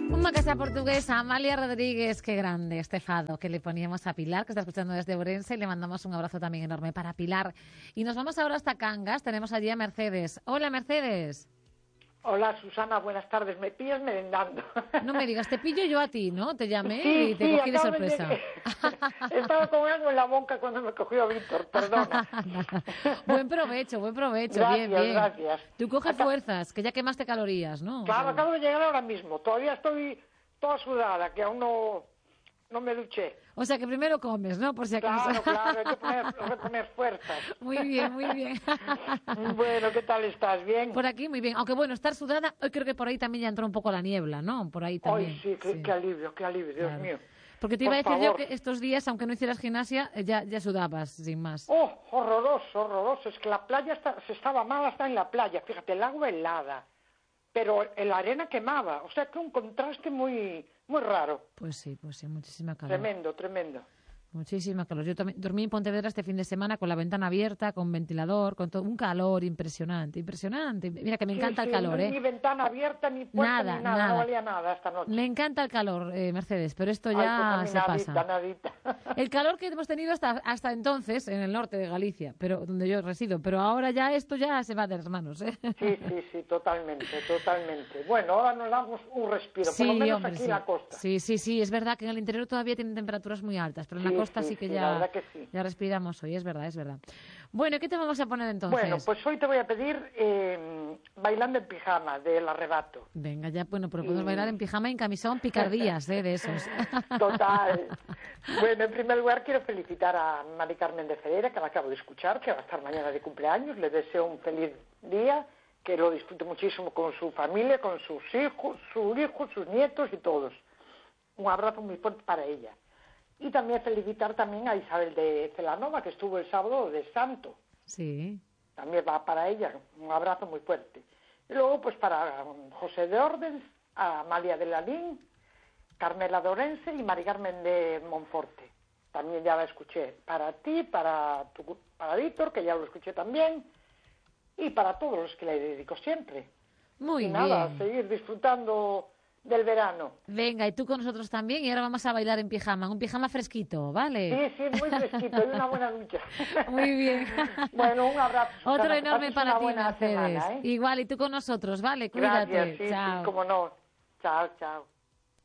Una casa portuguesa, Amalia Rodríguez, qué grande este fado que le poníamos a Pilar, que está escuchando desde Ourense, y le mandamos un abrazo también enorme para Pilar. Y nos vamos ahora hasta Cangas, tenemos allí a Mercedes. Hola, Mercedes. Hola, Susana, buenas tardes. Me pillas merendando. No me digas, te pillo yo a ti, ¿no? Te llamé Sí, y te cogí de sorpresa. Estaba con algo en la boca cuando me cogió Víctor, perdona. Buen provecho, Gracias, bien, bien. gracias. Tú coges fuerzas, que ya quemaste calorías, ¿no? Claro, acabo de llegar ahora mismo. Todavía estoy toda sudada, que aún no me duché. O sea, que primero comes, ¿no? Por si acaso. Claro, hay que reponer fuerzas. Muy bien, muy bien. Bueno, ¿qué tal estás? ¿Bien? Por aquí, muy bien. Aunque bueno, estar sudada, hoy creo que por ahí también ya entró un poco la niebla, ¿no? Por ahí también. Ay, sí, qué alivio, Dios Claro. mío. Porque te iba a decir Por yo favor. que estos días, aunque no hicieras gimnasia, ya sudabas, sin más. Oh, horroroso, horroroso. Es que la playa se estaba mal hasta en la playa. Fíjate, el agua helada, pero la arena quemaba. O sea que un contraste muy raro. Pues sí, muchísima calor. Tremendo, tremendo. Muchísima calor. Yo también dormí en Pontevedra este fin de semana con la ventana abierta, con ventilador, con todo un calor impresionante, impresionante. Mira que me encanta el calor, Ni ventana abierta, ni puerta, ni nada. No valía nada esta noche. Me encanta el calor, Mercedes, pero esto Ay, ya pues se pasa. Nadita. El calor que hemos tenido hasta entonces en el norte de Galicia, pero donde yo resido, pero ahora ya esto ya se va de las manos, ¿eh? Sí, totalmente. Bueno, ahora nos damos un respiro, por lo menos aquí en la costa. Sí, es verdad que en el interior todavía tienen temperaturas muy altas, pero en la costa sí que ya respiramos hoy, es verdad. Bueno, ¿qué te vamos a poner entonces? Bueno, pues hoy te voy a pedir Bailando en pijama, del Arrebato. Venga, ya, bueno, pero podemos bailar en pijama y en camisón, picardías, de esos. Total. Bueno, en primer lugar quiero felicitar a Mari Carmen de Ferreira, que la acabo de escuchar, que va a estar mañana de cumpleaños. Le deseo un feliz día, que lo disfrute muchísimo con su familia, con sus hijos, sus nietos y todos. Un abrazo muy fuerte para ella. Y también felicitar también a Isabel de Celanova, que estuvo el sábado de Santo. Sí. También va para ella, un abrazo muy fuerte. Y luego, pues para José de Ordens, a Amalia de Lalín, Carmela de Orense y Mari Carmen de Monforte. También ya la escuché. Para ti, para Víctor, que ya lo escuché también, y para todos los que le dedico siempre. Muy bien. Y nada, seguir disfrutando del verano. Venga, y tú con nosotros también, y ahora vamos a bailar en pijama, un pijama fresquito, ¿vale? Sí, muy fresquito, y una buena ducha. Muy bien. Bueno, un abrazo. Otro Susana, enorme para ti, Mercedes. semana, ¿eh? Igual, y tú con nosotros, ¿vale? Cuídate. Gracias, sí, Chao. cómo no. Chao.